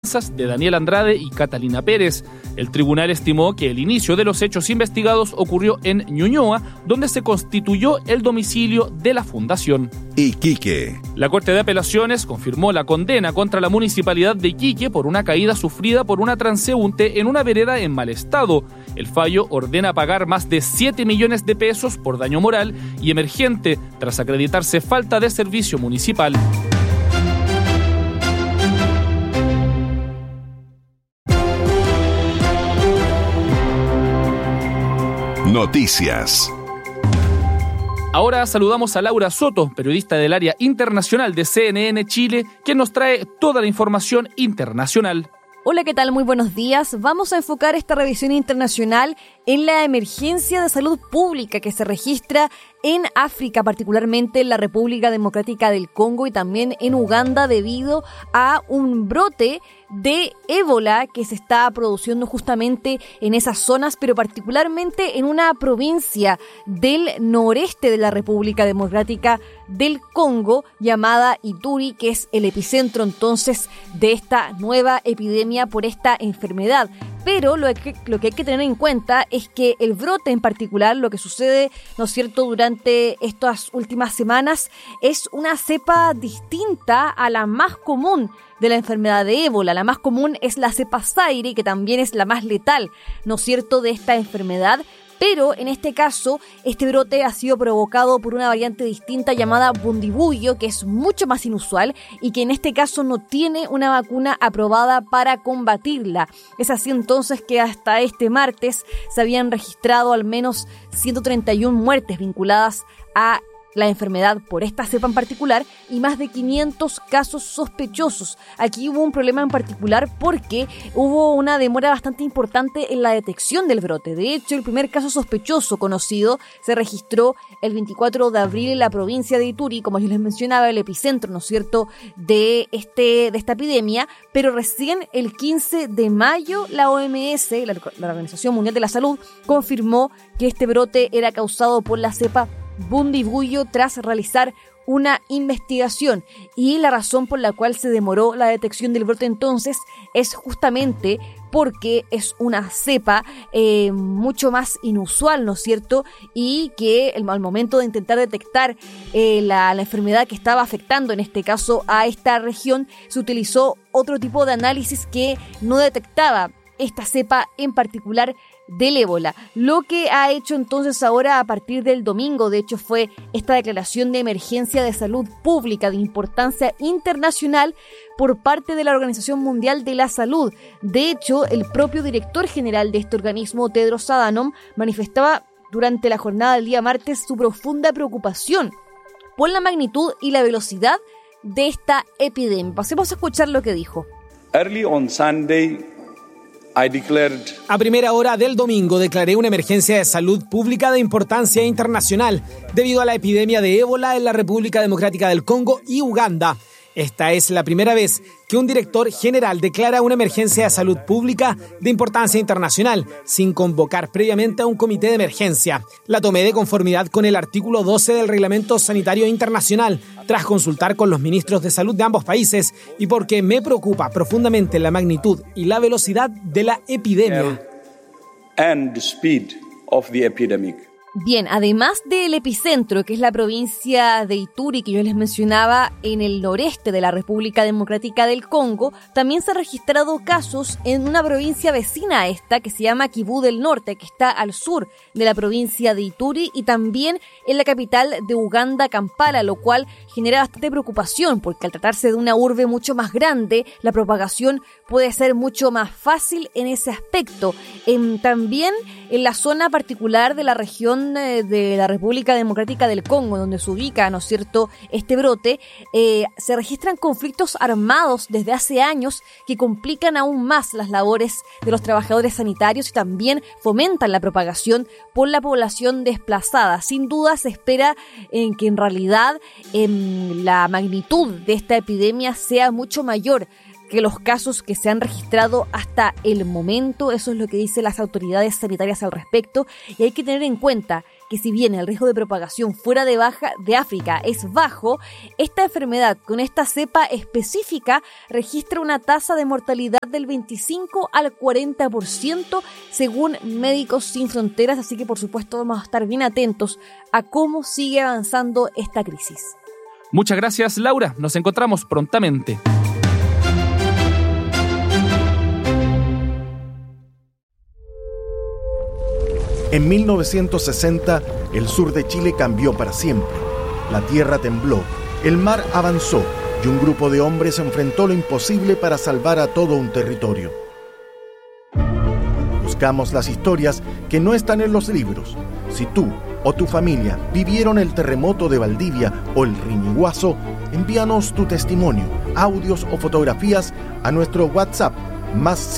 Texas de Daniel Andrade y Catalina Pérez. El tribunal estimó que el inicio de los hechos investigados ocurrió en Ñuñoa, donde se constituyó el domicilio de la fundación. Iquique. La Corte de Apelaciones confirmó la condena contra la municipalidad de Iquique por una caída sufrida por una transeúnte en una vereda en mal estado. El fallo ordena pagar más de 7 millones de pesos por daño moral y emergente tras acreditarse falta de servicio municipal. Noticias. Ahora saludamos a Laura Soto, periodista del área internacional de CNN Chile, quien nos trae toda la información internacional. Hola, ¿qué tal? Muy buenos días. Vamos a enfocar esta revisión internacional en la emergencia de salud pública que se registra en África, particularmente en la República Democrática del Congo y también en Uganda, debido a un brote de ébola que se está produciendo justamente en esas zonas, pero particularmente en una provincia del noreste de la República Democrática del Congo llamada Ituri, que es el epicentro entonces de esta nueva epidemia por esta enfermedad. Pero lo que hay que tener en cuenta es que el brote en particular, lo que sucede, ¿no es cierto?, durante estas últimas semanas, es una cepa distinta a la más común de la enfermedad de ébola. La más común es la cepa Zaire, que también es la más letal, ¿no es cierto?, de esta enfermedad. Pero en este caso, este brote ha sido provocado por una variante distinta llamada Bundibugyo, que es mucho más inusual y que en este caso no tiene una vacuna aprobada para combatirla. Es así entonces que hasta este martes se habían registrado al menos 131 muertes vinculadas a la enfermedad por esta cepa en particular y más de 500 casos sospechosos. Aquí hubo un problema en particular porque hubo una demora bastante importante en la detección del brote. De hecho, el primer caso sospechoso conocido se registró el 24 de abril en la provincia de Ituri, como yo les mencionaba, el epicentro, ¿no es cierto?, de esta epidemia, pero recién el 15 de mayo la OMS, la Organización Mundial de la Salud, confirmó que este brote era causado por la cepa Bundibugyo tras realizar una investigación, y la razón por la cual se demoró la detección del brote entonces es justamente porque es una cepa mucho más inusual, ¿no es cierto?, y que al momento de intentar detectar la enfermedad que estaba afectando en este caso a esta región, se utilizó otro tipo de análisis que no detectaba esta cepa en particular del ébola. Lo que ha hecho entonces ahora a partir del domingo, de hecho, fue esta declaración de emergencia de salud pública de importancia internacional por parte de la Organización Mundial de la Salud. De hecho, el propio director general de este organismo, Tedros Adhanom, manifestaba durante la jornada del día martes su profunda preocupación por la magnitud y la velocidad de esta epidemia. Pasemos a escuchar lo que dijo. Early on Sunday, a primera hora del domingo declaré una emergencia de salud pública de importancia internacional debido a la epidemia de ébola en la República Democrática del Congo y Uganda. Esta es la primera vez que un director general declara una emergencia de salud pública de importancia internacional sin convocar previamente a un comité de emergencia. La tomé de conformidad con el artículo 12 del Reglamento Sanitario Internacional, tras consultar con los ministros de salud de ambos países y porque me preocupa profundamente la magnitud y la velocidad de la epidemia. And the speed of the epidemic. Bien, además del epicentro, que es la provincia de Ituri, que yo les mencionaba, en el noreste de la República Democrática del Congo, también se han registrado casos en una provincia vecina a esta, que se llama Kivu del Norte, que está al sur de la provincia de Ituri, y también en la capital de Uganda, Kampala, lo cual genera bastante preocupación, porque al tratarse de una urbe mucho más grande, la propagación puede ser mucho más fácil en ese aspecto. También en la zona particular de la región de la República Democrática del Congo, donde se ubica, ¿no es cierto?, este brote, se registran conflictos armados desde hace años que complican aún más las labores de los trabajadores sanitarios y también fomentan la propagación por la población desplazada. Sin duda se espera que en realidad la magnitud de esta epidemia sea mucho mayor que los casos que se han registrado hasta el momento. Eso es lo que dicen las autoridades sanitarias al respecto, y hay que tener en cuenta que si bien el riesgo de propagación fuera de África es bajo, esta enfermedad con esta cepa específica registra una tasa de mortalidad del 25 al 40% según Médicos Sin Fronteras, así que por supuesto vamos a estar bien atentos a cómo sigue avanzando esta crisis. Muchas gracias, Laura. Nos encontramos prontamente. En 1960, el sur de Chile cambió para siempre. La tierra tembló, el mar avanzó y un grupo de hombres enfrentó lo imposible para salvar a todo un territorio. Buscamos las historias que no están en los libros. Si tú o tu familia vivieron el terremoto de Valdivia o el Riñiguazo, envíanos tu testimonio, audios o fotografías a nuestro WhatsApp más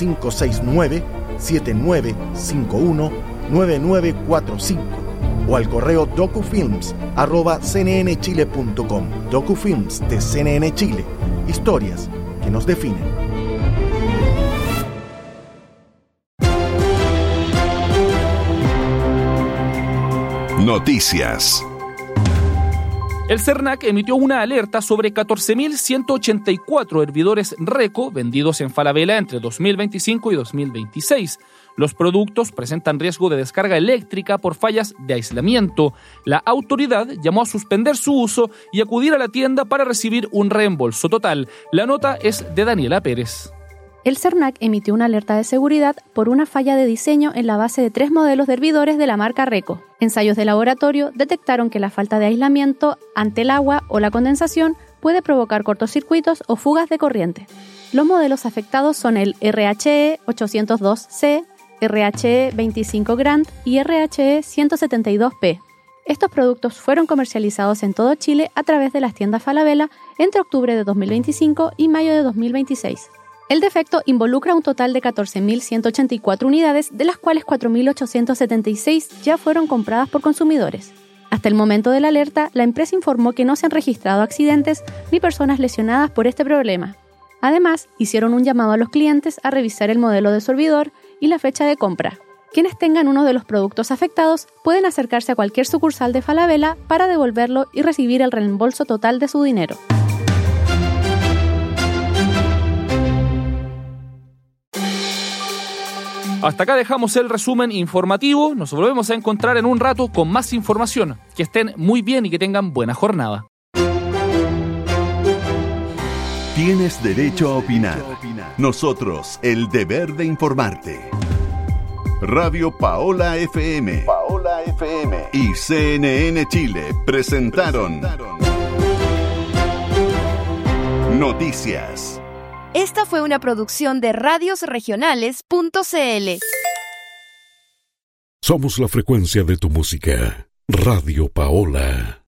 569-7951-9945 o al correo docufilms@cnnchile.com. Docufilms de CNN Chile. Historias que nos definen. Noticias. El CERNAC emitió una alerta sobre 14.184 hervidores Reco vendidos en Falabella entre 2025 y 2026. Los productos presentan riesgo de descarga eléctrica por fallas de aislamiento. La autoridad llamó a suspender su uso y acudir a la tienda para recibir un reembolso total. La nota es de Daniela Pérez. El CERNAC emitió una alerta de seguridad por una falla de diseño en la base de 3 modelos de hervidores de la marca Reco. Ensayos de laboratorio detectaron que la falta de aislamiento ante el agua o la condensación puede provocar cortocircuitos o fugas de corriente. Los modelos afectados son el RHE 802C, RHE 25 Grand y RHE 172P. Estos productos fueron comercializados en todo Chile a través de las tiendas Falabella entre octubre de 2025 y mayo de 2026. El defecto involucra un total de 14.184 unidades, de las cuales 4.876 ya fueron compradas por consumidores. Hasta el momento de la alerta, la empresa informó que no se han registrado accidentes ni personas lesionadas por este problema. Además, hicieron un llamado a los clientes a revisar el modelo de servidor y la fecha de compra. Quienes tengan uno de los productos afectados pueden acercarse a cualquier sucursal de Falabella para devolverlo y recibir el reembolso total de su dinero. Hasta acá dejamos el resumen informativo. Nos volvemos a encontrar en un rato con más información. Que estén muy bien y que tengan buena jornada. Tienes derecho a opinar. Nosotros, el deber de informarte. Radio Paola FM y CNN Chile presentaron Noticias. Esta fue una producción de radiosregionales.cl. Somos la frecuencia de tu música. Radio Paola.